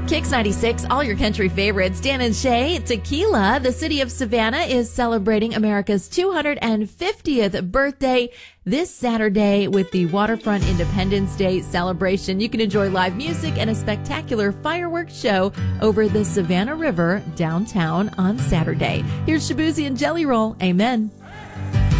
Kicks 96, all your country favorites. Dan and Shay, Tequila. The city of Savannah is celebrating America's 250th birthday this Saturday with the Waterfront Independence Day celebration. You can enjoy live music and a spectacular fireworks show over the Savannah River downtown on Saturday. Here's Shabuzi and Jelly Roll. Amen.